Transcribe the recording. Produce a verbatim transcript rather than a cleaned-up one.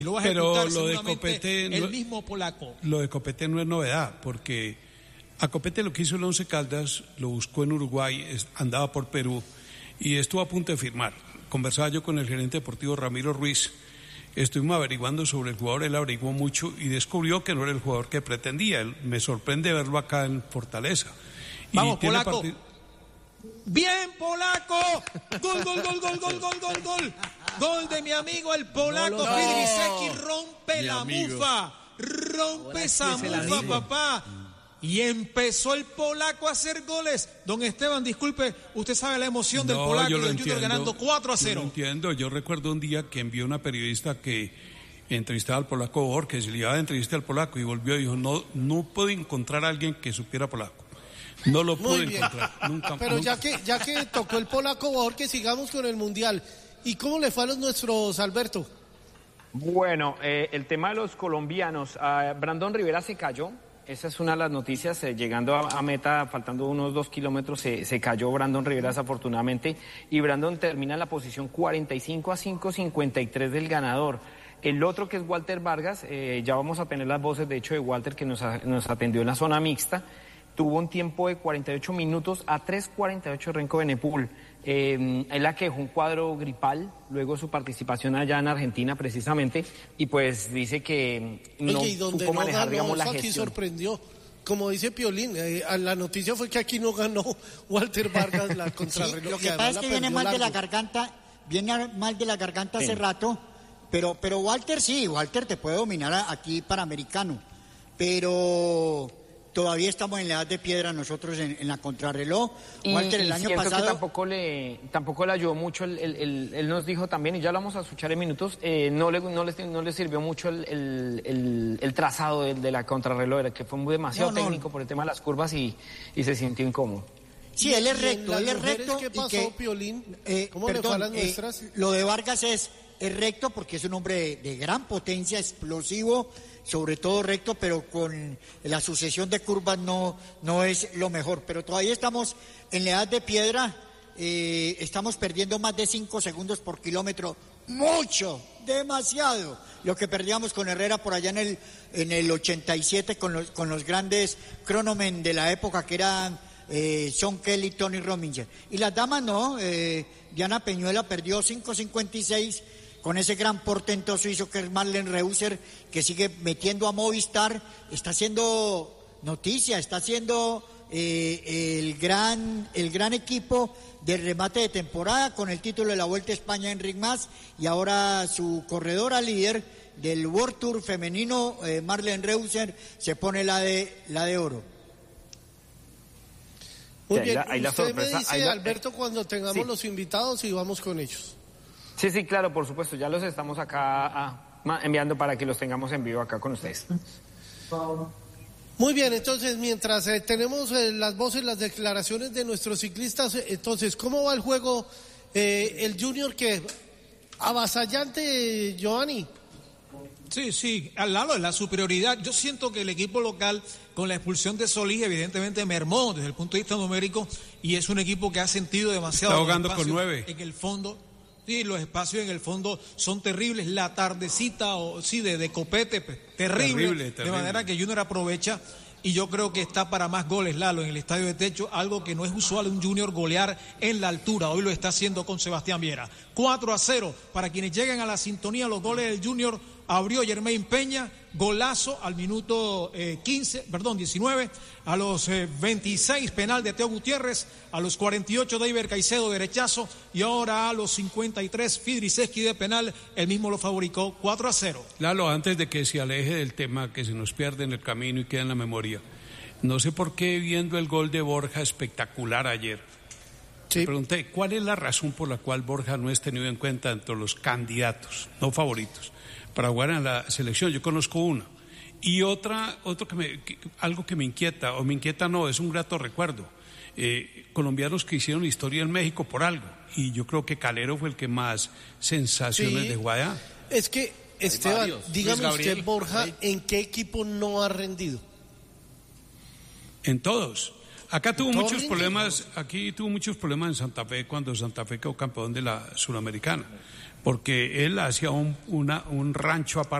lo vas a Pero ejecutar lo de seguramente Copete el no, mismo polaco. Lo de Copete no es novedad, porque a Copete lo que hizo el Once Caldas, lo buscó en Uruguay, andaba por Perú y estuvo a punto de firmar. Conversaba yo con el gerente deportivo Ramiro Ruiz, estuvimos averiguando sobre el jugador, él averiguó mucho y descubrió que no era el jugador que pretendía. Me sorprende verlo acá en Fortaleza. Vamos, y tiene polaco. Part... Bien, polaco. Gol, gol, gol, gol, gol, gol, gol, gol. Gol de mi amigo el polaco no, no. Fidriseki, rompe Mi la amigo. mufa. Rompe Ahora esa sí se la mufa, digo. papá. Y empezó el polaco a hacer goles. Don Esteban, disculpe, usted sabe la emoción del No, polaco yo y lo del Junior entiendo, ganando cuatro a Yo cero. lo entiendo, yo recuerdo un día que envió una periodista que entrevistaba al polaco Borges, le iba a entrevistar al polaco y volvió y dijo, no, no pude encontrar a alguien que supiera polaco. No lo pude Muy bien. encontrar. Nunca, Pero nunca. ya que ya que tocó el polaco Borges, sigamos con el Mundial. ¿Y cómo le fue a los nuestros, Alberto? Bueno, eh, el tema de los colombianos, uh, Brandon Rivera se cayó, esa es una de las noticias, eh, llegando a, a meta, faltando unos dos kilómetros, se, se cayó Brandon Rivera desafortunadamente, y Brandon termina en la posición cuarenta y cinco a cinco cincuenta y tres del ganador. El otro, que es Walter Vargas, eh, ya vamos a tener las voces de hecho de Walter, que nos, a, nos atendió en la zona mixta, tuvo un tiempo de cuarenta y ocho minutos a tres cuarenta y ocho Renko Benepul. Eh, él la quejó un cuadro gripal, luego su participación allá en Argentina precisamente, y pues dice que no Oye, y donde supo no manejar, ganó, digamos, la eso aquí gestión. sorprendió. Como dice Piolín, eh, a la noticia fue que aquí no ganó Walter Vargas la Sí, contrarreloj. lo que y pasa además es la que viene perdió mal de la largo. garganta, viene mal de la garganta Sí. hace rato, pero, pero Walter sí, Walter te puede dominar a- aquí Panamericano, pero todavía estamos en la edad de piedra nosotros en, en la contrarreloj. Y, Walter el y año siento pasado... que tampoco le, tampoco le ayudó mucho, el, el- el- él nos dijo también, y ya lo vamos a escuchar en minutos, eh, no, le, no, le, no le sirvió mucho el, el, el- el trazado de, de la contrarreloj, era que fue muy demasiado No, no. técnico por el tema de las curvas y, y se sintió incómodo. Sí, él es ¿Y en recto, las él es mujeres recto. qué y pasó, que, Piolín? eh, ¿Cómo le fue a perdón, las eh, nuestras? lo de Vargas es, es recto porque es un hombre de, de gran potencia, explosivo, sobre todo recto, pero con la sucesión de curvas no, no es lo mejor. Pero todavía estamos en la edad de piedra, eh, estamos perdiendo más de cinco segundos por kilómetro, mucho, demasiado. Lo que perdíamos con Herrera por allá en el, en el ochenta y siete con los, con los grandes cronomen de la época que eran eh, Sean Kelly, Tony Rominger. Y las damas no, eh, Diana Peñuela perdió cinco cincuenta y seis con ese gran portento suizo que es Marlen Reuser, que sigue metiendo a Movistar, está haciendo noticia, está haciendo eh, el gran el gran equipo de remate de temporada con el título de la Vuelta a España Enric Mas, y ahora su corredora líder del World Tour femenino, eh, Marlen Reuser, se pone la de la de oro. Muy Sí, ahí bien, la- ahí la usted me sorpresa, dice, ahí la- Alberto, cuando tengamos sí. los invitados y vamos con ellos. Sí, sí, claro, por supuesto, ya los estamos acá ah, ma- enviando para que los tengamos en vivo acá con ustedes. Muy bien, entonces, mientras eh, tenemos eh, las voces, las declaraciones de nuestros ciclistas, eh, entonces, ¿cómo va el juego? Eh, el Junior, que avasallante, Giovanni. Sí, sí, al lado de la superioridad. Yo siento que el equipo local, con la expulsión de Solís, evidentemente mermó desde el punto de vista numérico, y es un equipo que ha sentido demasiado. Está ahogando los con espacios nueve. En el fondo, sí, los espacios en el fondo son terribles. La tardecita, o sí, de, de Copete, pues, terrible, Terrible, terrible. de manera que Junior aprovecha. Y yo creo que está para más goles, Lalo, en el estadio de techo, algo que no es usual un Junior golear en la altura. Hoy lo está haciendo con Sebastián Viera. cuatro a cero para quienes llegan a la sintonía, los goles del Junior. Abrió Germain Peña, golazo al minuto eh, quince, perdón, diecinueve, a los eh, veintiséis penal de Teo Gutiérrez, a los cuarenta y ocho de Iber Caicedo, derechazo, y ahora a los cincuenta y tres Fidriseki de penal, él mismo lo fabricó, cuatro a cero. Lalo, antes de que se aleje del tema que se nos pierde en el camino y queda en la memoria, no sé por qué viendo el gol de Borja espectacular ayer, Sí. me pregunté, ¿cuál es la razón por la cual Borja no es tenido en cuenta entre los candidatos, no favoritos, para jugar en la selección? Yo conozco una. Y otra, otro que me, que, algo que me inquieta, o me inquieta no, es un grato recuerdo. Eh, colombianos que hicieron historia en México por algo, y yo creo que Calero fue el que más sensaciones Sí. de Guayá. Es que, Esteban, varios. dígame Luis usted, Gabriel. Borja, ¿en qué equipo no ha rendido? En todos. Acá tuvo Todos muchos rinden. problemas, aquí tuvo muchos problemas en Santa Fe cuando Santa Fe quedó campeón de la Suramericana. porque él hacía un, una, un rancho aparte